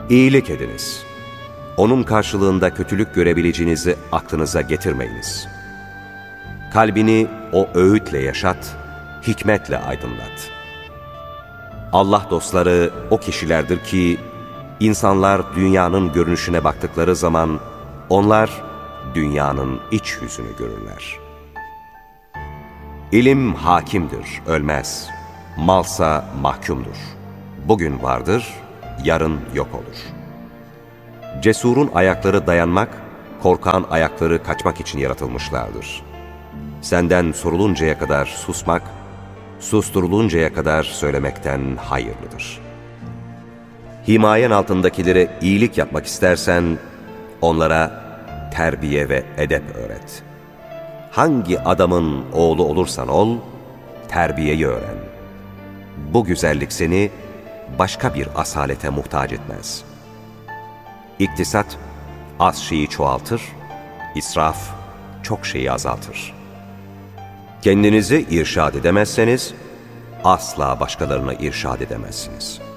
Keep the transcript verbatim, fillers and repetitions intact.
İyilik ediniz. Onun karşılığında kötülük görebileceğinizi aklınıza getirmeyiniz. Kalbini o öğütle yaşat, hikmetle aydınlat. Allah dostları o kişilerdir ki, insanlar dünyanın görünüşüne baktıkları zaman, onlar dünyanın iç yüzünü görürler. İlim hakimdir, ölmez. Malsa mahkumdur. Bugün vardır, yarın yok olur. Cesurun ayakları dayanmak, korkan ayakları kaçmak için yaratılmışlardır. Senden soruluncaya kadar susmak, susturuluncaya kadar söylemekten hayırlıdır. Himayen altındakilere iyilik yapmak istersen, onlara terbiye ve edep öğret. Hangi adamın oğlu olursan ol, terbiyeyi öğren. Bu güzellik seni başka bir asalete muhtaç etmez. İktisat, az şeyi çoğaltır, israf, çok şeyi azaltır. Kendinizi irşad edemezseniz, asla başkalarına irşad edemezsiniz.